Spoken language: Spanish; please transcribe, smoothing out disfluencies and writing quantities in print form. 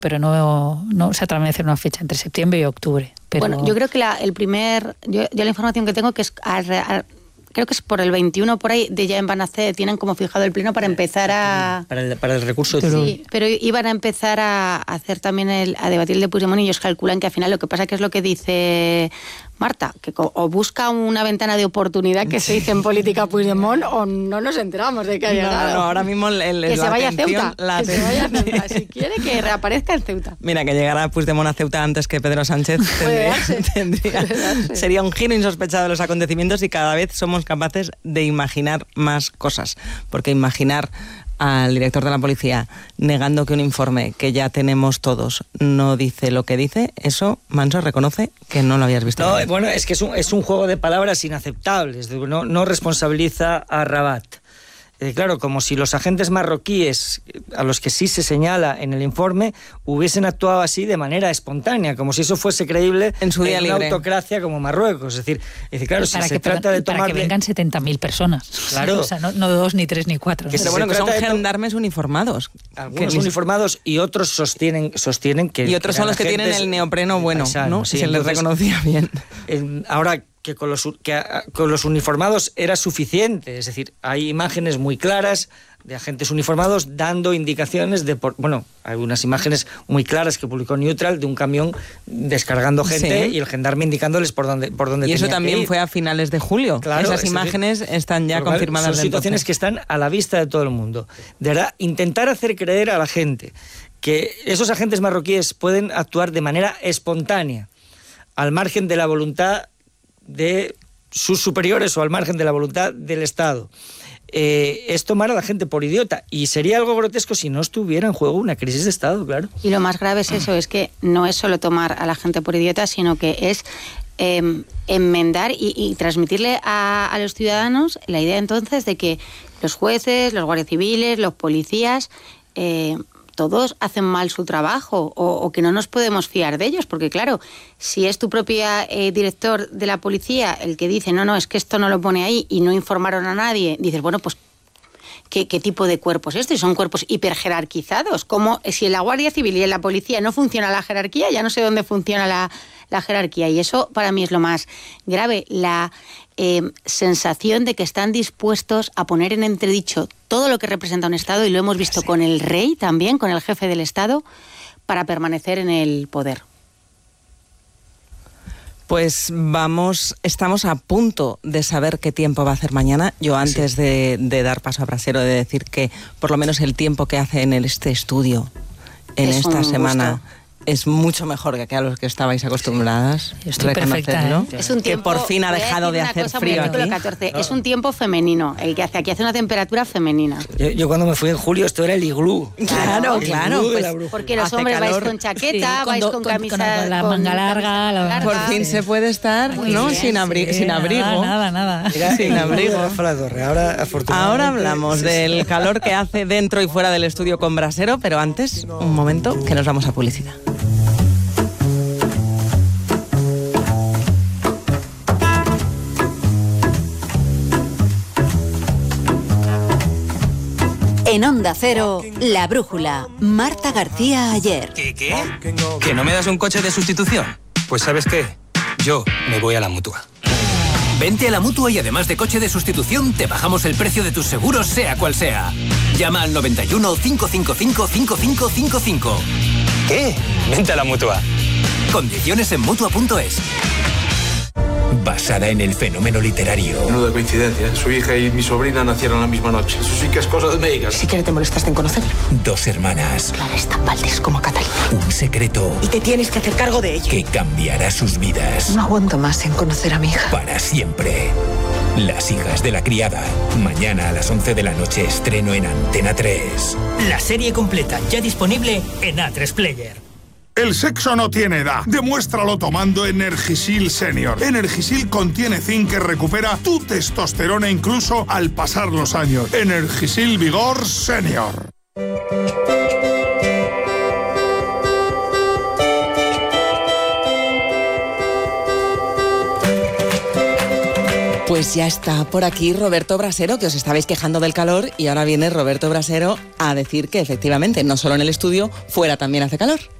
pero no se atraviesa una fecha entre septiembre y octubre. Pero... Bueno, yo creo que la información que tengo que es creo que es por el 21 por ahí, de ya van a hacer, tienen como fijado el pleno para empezar a... Para el recurso de... Sí, pero iban a empezar a hacer también a debatir el de Puigdemont, y ellos calculan que al final lo que pasa que es lo que dice Marta, que o busca una ventana de oportunidad, que se dice en política Puigdemont, o no nos enteramos de que ha llegado. No, ahora mismo que se vaya a Ceuta, que se vaya a Ceuta, si quiere que reaparezca en Ceuta. Mira, que llegara Puigdemont a Ceuta antes que Pedro Sánchez sería un giro insospechado de los acontecimientos, y cada vez somos capaces de imaginar más cosas, porque imaginar al director de la policía negando que un informe que ya tenemos todos no dice lo que dice, eso Manso reconoce que no lo habías visto. No, bueno, es que es un juego de palabras inaceptables, no responsabiliza a Rabat. Claro, como si los agentes marroquíes, a los que sí se señala en el informe, hubiesen actuado así de manera espontánea, como si eso fuese creíble en su día en libre. Una autocracia como Marruecos. Es decir, claro, si se trata de tomar... Para que vengan 70.000 personas. Claro. O sea, no 2, ni 3, ni 4. Pero bueno, que son gendarmes uniformados. Algunos uniformados, y otros sostienen que... Y otros son los que tienen el neopreno bueno, ¿no? Sí, se les reconocía bien. Ahora, que con los uniformados era suficiente, es decir, hay imágenes muy claras de agentes uniformados dando indicaciones hay unas imágenes muy claras que publicó Neutral de un camión descargando gente, sí, y el gendarme indicándoles por dónde y eso también fue a finales de julio. Claro, esas imágenes están ya confirmadas. Son situaciones que están a la vista de todo el mundo. De verdad, intentar hacer creer a la gente que esos agentes marroquíes pueden actuar de manera espontánea, al margen de la voluntad de sus superiores o al margen de la voluntad del Estado, es tomar a la gente por idiota, y sería algo grotesco si no estuviera en juego una crisis de Estado, claro. Y lo más grave es eso, es que no es solo tomar a la gente por idiota, sino que es enmendar y transmitirle a los ciudadanos la idea entonces de que los jueces, los guardias civiles, los policías... todos hacen mal su trabajo, o que no nos podemos fiar de ellos, porque claro, si es tu propia director de la policía el que dice no, es que esto no lo pone ahí y no informaron a nadie, dices, bueno, pues ¿qué tipo de cuerpo es esto? Y son cuerpos hiperjerarquizados, como si en la Guardia Civil y en la policía no funciona la jerarquía, ya no sé dónde funciona la jerarquía, y eso para mí es lo más grave, la sensación de que están dispuestos a poner en entredicho todo lo que representa un Estado, y lo hemos visto con el rey también, con el jefe del Estado, para permanecer en el poder. Pues estamos a punto de saber qué tiempo va a hacer mañana. Yo antes de dar paso a Brasero, de decir que por lo menos el tiempo que hace en este estudio en esta semana... gusto. Es mucho mejor que a los que estabais acostumbradas. Estoy perfecta, Es un tiempo, que por fin ha dejado de hacer frío aquí. 14. Es un tiempo femenino, el que hace aquí, hace una temperatura femenina. Yo cuando me fui en julio, esto era el iglú. Claro. Pues, porque los hombres vais con chaqueta, sí, vais con camisa... Con la manga larga. Por fin se puede estar, ¿no? Bien, sin abrigo. Nada. Sin abrigo. Ahora hablamos del calor que hace dentro y fuera del estudio con Brasero, pero antes, un momento, que nos vamos a publicidad. En Onda Cero, La Brújula, Marta García Ayer. ¿Qué? ¿Que no me das un coche de sustitución? Pues ¿sabes qué? Yo me voy a la Mutua. Vente a la Mutua y además de coche de sustitución, te bajamos el precio de tus seguros, sea cual sea. Llama al 91 555 5555. ¿Qué? Vente a la Mutua. Condiciones en Mutua.es. Basada en el fenómeno literario. Menuda coincidencia. Su hija y mi sobrina nacieron la misma noche. Eso sí que es cosa de médicas. Si quieres te molestaste en conocerla. Dos hermanas. Clara es tan Valdés como Catalina. Un secreto. Y te tienes que hacer cargo de ello. Que cambiará sus vidas. No aguanto más en conocer a mi hija. Para siempre. Las hijas de la criada. Mañana a las 11 de la noche estreno en Antena 3. La serie completa ya disponible en A3 Player. El sexo no tiene edad. Demuéstralo tomando Energisil Senior. Energisil contiene zinc que recupera tu testosterona incluso al pasar los años. Energisil Vigor Senior. Pues ya está por aquí Roberto Brasero, que os estabais quejando del calor, y ahora viene Roberto Brasero a decir que efectivamente no solo en el estudio, fuera también hace calor.